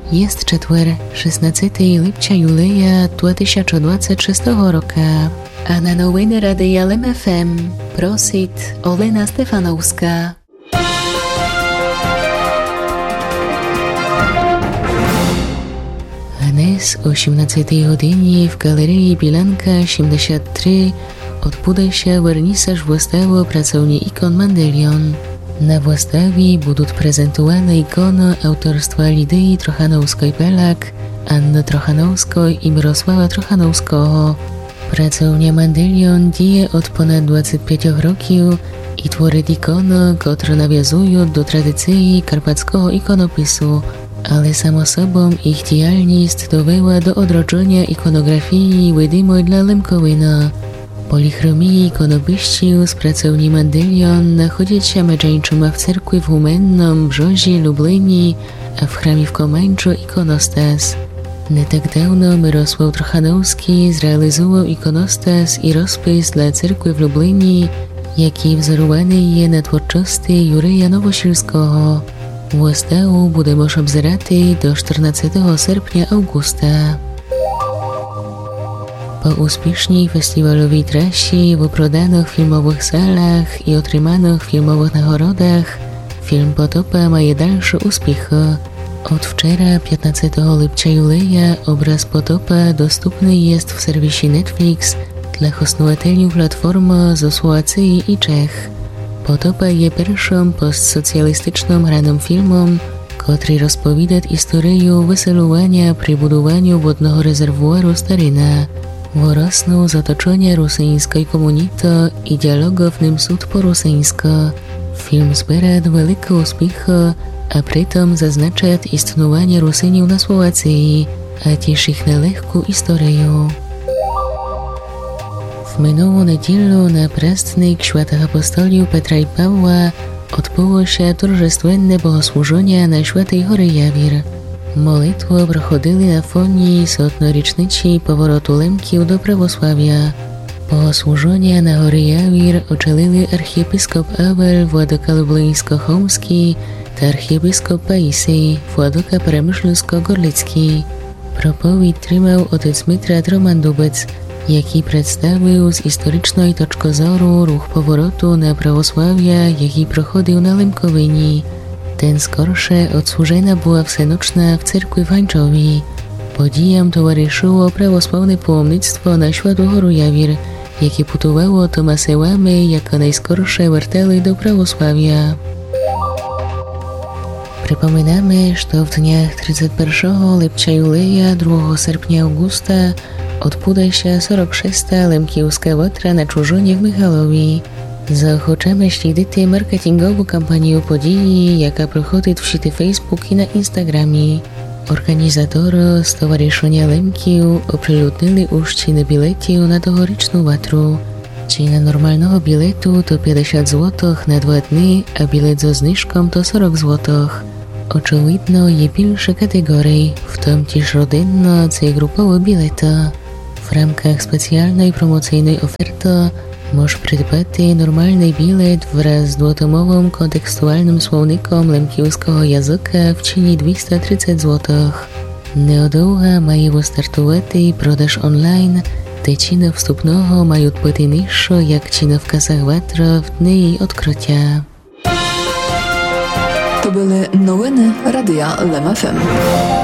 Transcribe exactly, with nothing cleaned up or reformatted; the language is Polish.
Jest четвер, шістнадцятого липня юлея дві тисячі двадцять шостого року. А на новини Радія Лем еф ем просить Олена Стефановська. Dnes o osiemnastej godzinie w Galerii Bilanka siedemdziesiąt trzy odbędzie się wernisaż wystawy pracowni ikon Mandelion. Na wystawie będą prezentowane ikony autorstwa Lidii Trochanowskiej-Pelak, Anny Trochanowskiej i Mirosława Trochanowskiego. Pracownia Mandelion dzieje od ponad dwudziestu pięciu roków i tworzy ikony, które nawiązują do tradycji karpackiego ikonopisu, ale samo sobą ich działalność dowiała do odrodzenia ikonografii widymej dla Lemkowina. Polichromii ikonopiści z pracowni Mandelion nachodzić się meczeńczyma w cerkwi w Humennom, Brzozie, Lublinie, a w chramie w Komańczu ikonostas. Nie tak dawno Mirosław Trochanowski zrealizował ikonostas i rozpis dla cerkwi w Lublinie, jaki wzorowany jest na twórczości Jureja Nowosilskiego. Wystawę będzie można obzerać do czternastego sierpnia Augusta. Po uspiesznej festiwalowej trasie, wyprodanych filmowych salach i otrzymanych filmowych nagrodach, film Potopa ma dalsze uspechy. Od wczoraj, piętnastego lipca juleja, obraz Potopa dostępny jest w serwisie Netflix dla hostowatelni platformy ze Słowacji i Czech. Potopa jest pierwszym postsocjalistycznym hranym filmem, który rozpowiada historię wyselowania przy budowaniu wodnego rezerwuaru Staryna, wyrosną z otoczenia rosyjskiej komunity i dialogu w nim sud po-rosyjsku. Film zbiera wielkie uspechy, a przy tym zaznacza istnienie Rosjanów na Słowacji, a też ich nielehką historię. W minioną niedzielę na prastnik świętych apostoliów Petra i Pawła odbyło się торжественне bogosłużenie na Świętej Hory Jawir. Молитву проходили на фоні сотнорічниці повороту лемків до православ'я. Богослужіння на горі Явір очолили архієпископ Авель Владика Люблинсько-Хомський та архієпископ Паїсій Владика Перемишльсько-Горлицький. Проповідь тримав отець Митрат Роман Дубець, який представив з історичної точки зору рух повороту на православ'я, який проходив на Лемковині. Ten skorsze odsłużena była всеночна w cerkwi w Hańczowi. Podijam towarzyszyło prawosławne połomnictwo na Świętą Гору Jawir, jakie putowało Tomasełami jako najskorsze wertely do prawosławia. Przypominamy, że w dniach trzydziestego pierwszego lipca juleja, drugiego sierpnia Augusta odbędzie się czterdziesta szósta Lemkiewska Watra na Czurzonie w Michalowi. Zaochoczamy śledzić marketingową kampanię podії, jaka prochodzi w sieci Facebook i na Instagramie. Organizatorzy Stowarzyszenia Lemkiów oprzyludnili już ceny biletów na tegoroczną watru. Cena normalnego biletu to pięćdziesiąt złotych na dwa dni, a bilet ze zniżką to czterdzieści złotych. Oczywidno jest większe kategorie, w tym też rodzinne czy grupowe bilety. W ramach specjalnej promocyjnej oferty możesz przydbać normalny bilet wraz z dwutomowym kontekstualnym słownikiem lemkiewskiego języka w cenie dwieście trzydzieści złotych. Niedługo mają wystartować podaż online, te ceny wstępnego mają być niższe jak ceny w kasach Watra w dni jej odkrycia. To były nowiny Radia Lem ef em.